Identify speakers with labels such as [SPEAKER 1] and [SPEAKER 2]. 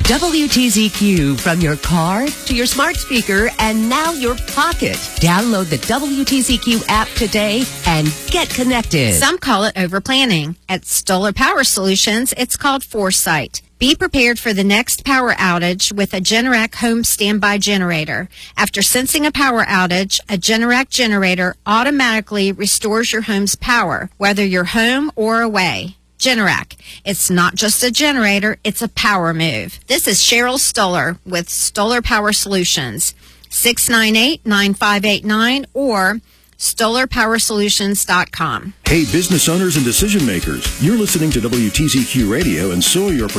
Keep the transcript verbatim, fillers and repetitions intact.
[SPEAKER 1] W T Z Q from your car to your smart speaker and now your pocket. Download the W T Z Q app today and get connected.
[SPEAKER 2] Some call it overplanning. At Stoller Power Solutions, it's called foresight. Be prepared for the next power outage with a Generac home standby generator. After sensing a power outage, a Generac generator automatically restores your home's power, whether you're home or away. Generac. It's not just a generator, it's a power move. This is Cheryl Stoller with Stoller Power Solutions. six nine eight, nine five eight nine or stoller power solutions dot com.
[SPEAKER 3] Hey, business owners and decision makers, you're listening to W T Z Q Radio, and so are your